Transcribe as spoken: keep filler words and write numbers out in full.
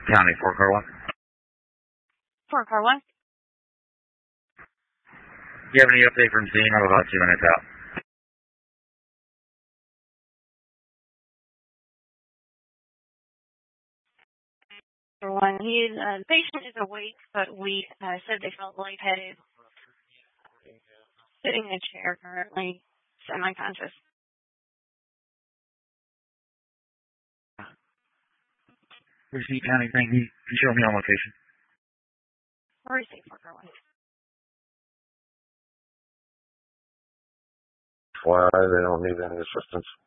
County, four car one. four car one. Do you have any update from scene? I'm about two minutes out. For one, he, uh, the patient is awake, but we uh, said they felt lightheaded. Sitting in a chair currently, semi-conscious. Receipt County, thank you. Can you show me on location? Receipt four car one. Why they don't need any assistance?